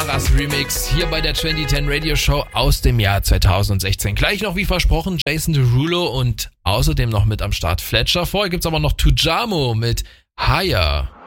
Sarahs Remix hier bei der 2010 Radio Show aus dem Jahr 2016. Gleich noch wie versprochen Jason Derulo und außerdem noch mit am Start Fletcher. Vorher gibt's aber noch Tujamo mit Higher.